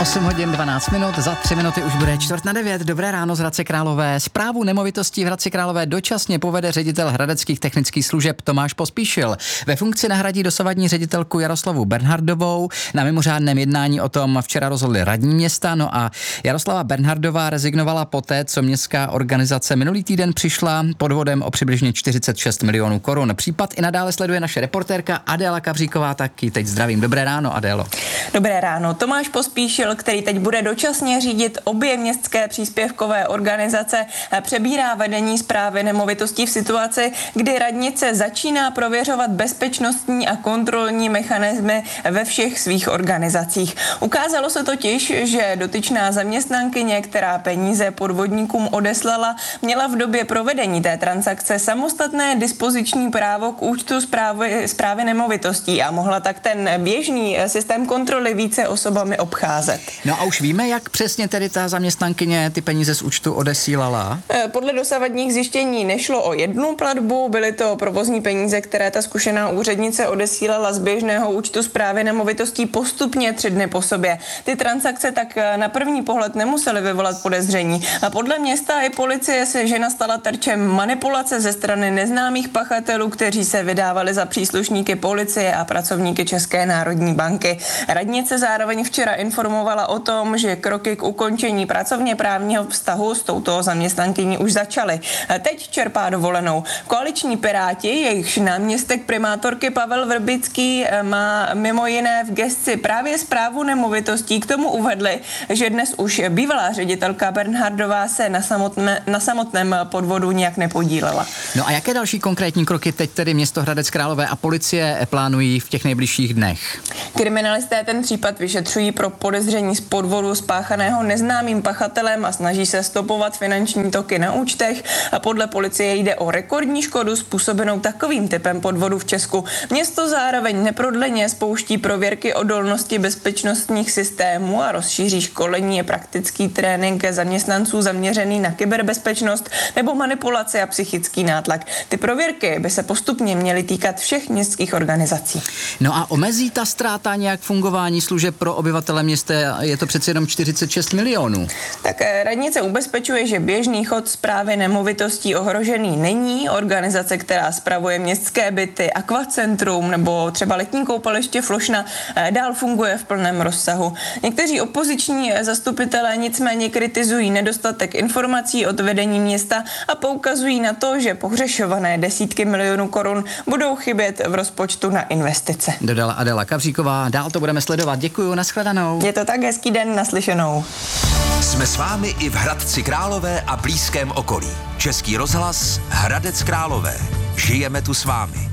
8 hodin 12 minut, za 3 minuty už bude 8:45. Dobré ráno z Hradce Králové. Správu nemovitostí v Hradci Králové dočasně povede ředitel hradeckých technických služeb Tomáš Pospíšil. Ve funkci nahradí dosavadní ředitelku Jaroslavu Bernhardovou. Na mimořádném jednání o tom včera rozhodli radní města, no a Jaroslava Bernhardová rezignovala poté, co městská organizace minulý týden přišla podvodem o přibližně 46 milionů korun. Případ i nadále sleduje naše reportérka Adéla Kavříková, taky teď zdravím. Dobré ráno, Adélo. Dobré ráno. Tomáš Pospíšil, který teď bude dočasně řídit obě městské příspěvkové organizace, přebírá vedení správy nemovitostí v situaci, kdy radnice začíná prověřovat bezpečnostní a kontrolní mechanismy ve všech svých organizacích. Ukázalo se totiž, že dotyčná zaměstnankyně, která peníze podvodníkům odeslala, měla v době provedení té transakce samostatné dispoziční právo k účtu správy nemovitostí a mohla tak ten běžný systém kontroly více osobami obcházet. No a už víme, jak přesně tedy ta zaměstnankyně ty peníze z účtu odesílala? Podle dosavadních zjištění nešlo o jednu platbu, byly to provozní peníze, které ta zkušená úřednice odesílala z běžného účtu správy nemovitostí postupně 3 dny po sobě. Ty transakce tak na první pohled nemusely vyvolat podezření. A podle města i policie se žena stala terčem manipulace ze strany neznámých pachatelů, kteří se vydávali za příslušníky policie a pracovníky České národní banky. Radnice zároveň včera informovala o tom, že kroky k ukončení pracovně právního vztahu s touto zaměstnankyní už začaly. Teď čerpá dovolenou. Koaliční Piráti, jejichž náměstek primátorky Pavel Vrbický má mimo jiné v gesci právě správu nemovitostí, k tomu uvedli, že dnes už bývalá ředitelka Bernhardová se na samotném podvodu nijak nepodílela. No a jaké další konkrétní kroky teď tedy město Hradec Králové a policie plánují v těch nejbližších dnech? Kriminalisté ten případ vyšetřují pro podezření z podvodu spáchaného neznámým pachatelem a snaží se stopovat finanční toky na účtech. A podle policie jde o rekordní škodu způsobenou takovým typem podvodu v Česku. Město zároveň neprodleně spouští prověrky odolnosti bezpečnostních systémů a rozšíří školení a praktický trénink zaměstnanců zaměřený na kyberbezpečnost nebo manipulaci a psychický nátlak. Ty prověrky by se postupně měly týkat všech městských organizací. No a omezí ta ztráta nějak fungování služeb pro obyvatele města? Je to přece jenom 46 milionů. Tak radnice ubezpečuje, že běžný chod správy nemovitostí ohrožený není. Organizace, která spravuje městské byty, Akvacentrum nebo třeba letní koupaliště Flošna, dál funguje v plném rozsahu. Někteří opoziční zastupitelé nicméně kritizují nedostatek informací od vedení města a poukazují na to, že pohřešované desítky milionů korun budou chybět v rozpočtu na investice. Dodala Adéla Kavříková. Dál to budeme sledovat. Děkuju, nashledanou. Je to tak, hezký den, naslyšenou. Jsme s vámi i v Hradci Králové a blízkém okolí. Český rozhlas Hradec Králové. Žijeme tu s vámi.